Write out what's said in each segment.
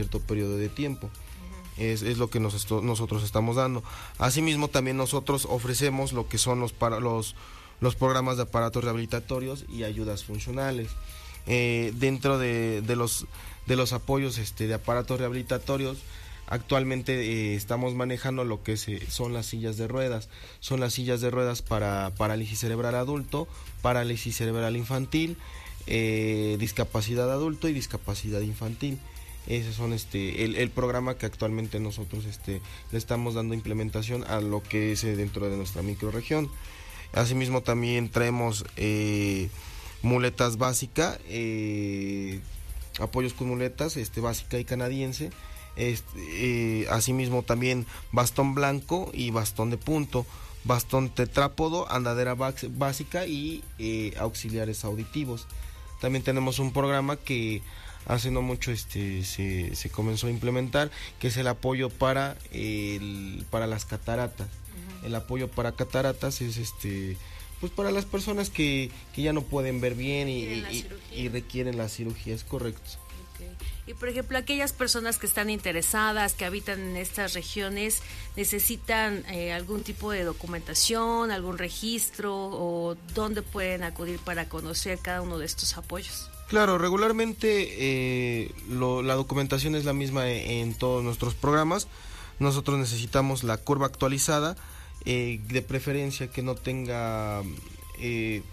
cierto periodo de tiempo. Es lo que nosotros estamos dando. Asimismo, también nosotros ofrecemos lo que son los programas de aparatos rehabilitatorios y ayudas funcionales. Dentro de los apoyos de aparatos rehabilitatorios, actualmente estamos manejando lo que son las sillas de ruedas. Son las sillas de ruedas para parálisis cerebral adulto, parálisis cerebral infantil, discapacidad adulto y discapacidad infantil. Esos son el programa que actualmente nosotros le estamos dando implementación a lo que es dentro de nuestra microrregión. Asimismo, también traemos muletas básica, apoyos con muletas básica y canadiense. Asimismo, también bastón blanco y bastón de punto, bastón tetrápodo, andadera básica y auxiliares auditivos. También tenemos un programa que hace no mucho se comenzó a implementar, que es el apoyo para las cataratas. El apoyo para cataratas es pues para las personas que ya no pueden ver bien y requieren la cirugía, es correcto. Okay. Y por ejemplo, aquellas personas que están interesadas, que habitan en estas regiones, ¿necesitan algún tipo de documentación, algún registro, o dónde pueden acudir para conocer cada uno de estos apoyos? Claro, regularmente la documentación es la misma en todos nuestros programas. Nosotros necesitamos la curva actualizada, de preferencia que no tenga que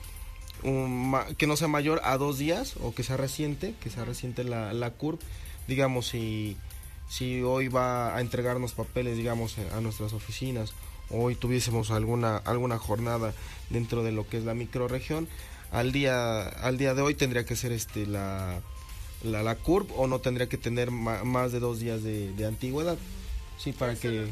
no sea mayor a 2 días, o que sea reciente la curva. Digamos, si hoy va a entregarnos papeles, digamos, a nuestras oficinas, o hoy tuviésemos alguna jornada dentro de lo que es la microrregión, al día de hoy tendría que ser la CURP, o no tendría que tener más de 2 días de antigüedad. Sí, para que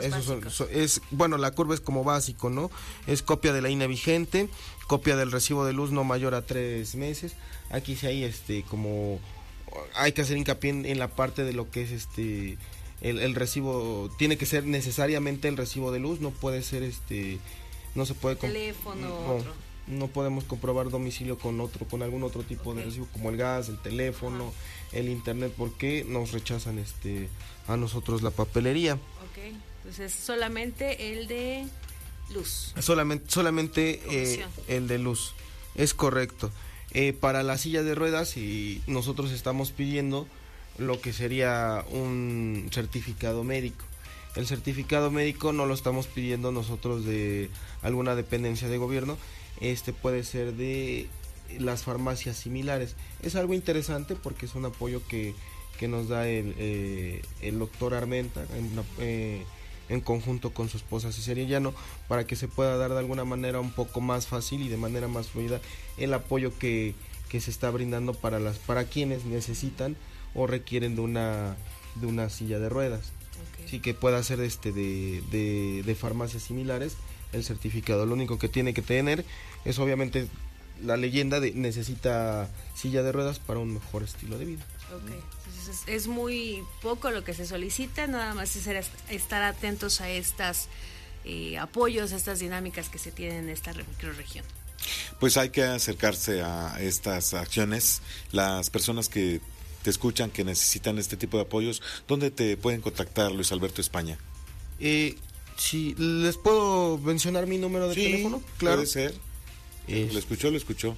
la curva es como básico, ¿no? Es copia de la INE vigente, copia del recibo de luz no mayor a 3 meses. Aquí sí hay como hay que hacer hincapié en la parte de lo que es el recibo. Tiene que ser necesariamente el recibo de luz, no puede ser no se puede teléfono, otro. No podemos comprobar domicilio con algún otro tipo de recibo, como el gas, el teléfono, el internet, porque nos rechazan a nosotros la papelería. Okay. Entonces solamente el de luz. Solamente el de luz, es correcto. Para la silla de ruedas, y nosotros estamos pidiendo lo que sería un certificado médico. El certificado médico no lo estamos pidiendo nosotros de alguna dependencia de gobierno. Puede ser de las farmacias similares. Es algo interesante porque es un apoyo que nos da el doctor Armenta en conjunto con su esposa Cecilia Llano, para que se pueda dar de alguna manera un poco más fácil y de manera más fluida el apoyo que se está brindando para quienes necesitan o requieren de una silla de ruedas. Okay. Sí, que pueda ser de farmacias similares el certificado. Lo único que tiene que tener es obviamente la leyenda de necesita silla de ruedas para un mejor estilo de vida. Okay. Entonces es muy poco lo que se solicita, nada más es estar atentos a estas apoyos, a estas dinámicas que se tienen en esta microrregión. Pues hay que acercarse a estas acciones. Las personas que te escuchan, que necesitan este tipo de apoyos, ¿dónde te pueden contactar, Luis Alberto España? Si les puedo mencionar mi número de teléfono, claro. Puede ser. Lo escuchó.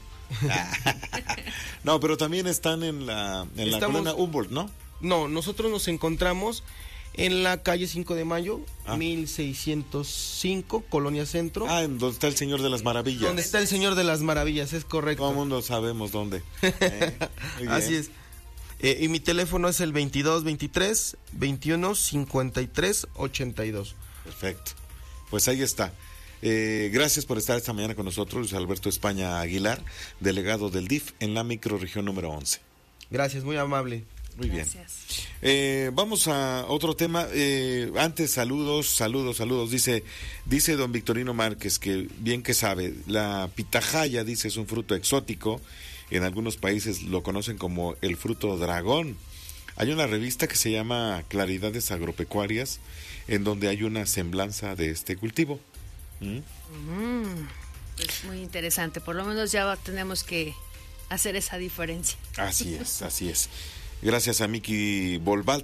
No, pero también están en la colonia Humboldt, ¿no? No, nosotros nos encontramos en la calle 5 de Mayo, 1605, Colonia Centro. En donde está el Señor de las Maravillas. Donde está el Señor de las Maravillas, es correcto. Todo el mundo sabemos dónde. Así es. Y mi teléfono es el 2223 21 53 82. Perfecto. Pues ahí está. Gracias por estar esta mañana con nosotros, Luis Alberto España Aguilar, delegado del DIF en la microrregión número 11. Gracias, muy amable. Muy Gracias. Bien. Vamos a otro tema. Antes, saludos. Dice don Victorino Márquez que bien que sabe, la pitahaya, dice, es un fruto exótico. En algunos países lo conocen como el fruto dragón. Hay una revista que se llama Claridades Agropecuarias, en donde hay una semblanza de este cultivo. Es muy interesante, por lo menos ya tenemos que hacer esa diferencia. Así es. Gracias a Miki Volval.